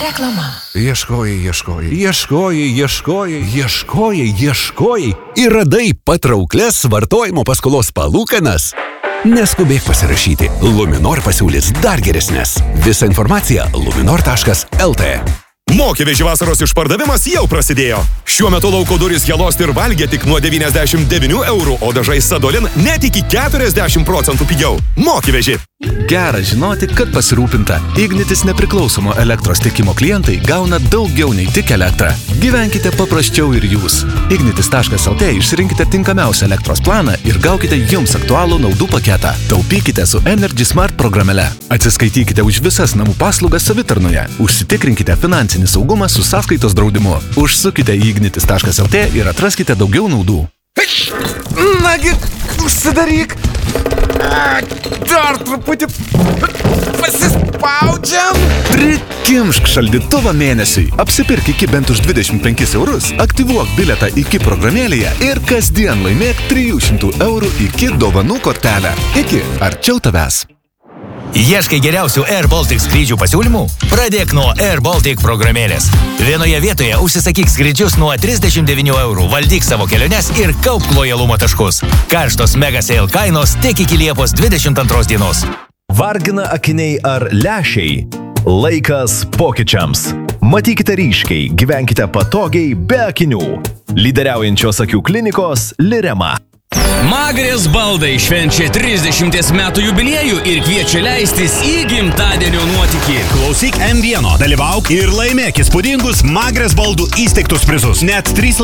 Reklama. Ieškojai ir radai patrauklias vartojimo paskolos palūkanas. Neskubėk pasirašyti. Luminor pasiūlys dar geresnės. Visa informacija luminor.lt. Mokėvežį vasaros išpardavimas jau prasidėjo. Šiuo metu lauko duris Jelost ir Valgė tik nuo 99 eurų, o dažai Sadolin net iki 40% pigiau. Mokėvežį. Gera žinoti, kad pasirūpinta. Ignitis nepriklausomo elektros tiekimo klientai gauna daugiau nei tik elektrą. Gyvenkite paprasčiau ir jūs. Ignitis.lt išsirinkite tinkamiausią elektros planą ir gaukite jums aktualų naudų paketą. Taupykite su Energy Smart programėle. Atsiskaitykite už visas namų paslaugas savitarnoje. Užsitikrinkite finansinį saugumą su sąskaitos draudimu. Užsukite į ignitis.lt ir atraskite daugiau naudų. Nagi, užsidaryk. Dar truputį pasispaudžiam. Prikimšk šaldytuvą mėnesiui. Apsipirk iki bent už 25 eurus, aktyvuok bilietą iki programėlėje ir kasdien laimėk 300 eurų iki dovanų kortelę. Iki arčiau tavęs. Ieškai geriausių Air Baltic skrydžių pasiūlymų? Pradėk nuo Air Baltic programėlės. Vienoje vietoje užsisakyk skrydžius nuo 39 eurų, valdyk savo keliones ir kaupk lojalumo taškus. Karštos mega sale kainos tik iki Liepos 22 dienos. Vargina akiniai ar lęšiai? Laikas pokyčiams. Matykite ryškiai, gyvenkite patogiai be akinių. Lyderiaujančios akių klinikos Lirema. Magrės baldai švenčia 30 metų jubiliejų ir kviečia leistis į gimtadienio nuotykį. Klausyk M1, dalyvauk ir laimėk įspūdingus Magrės baldų įsteigtus prizus. Net 3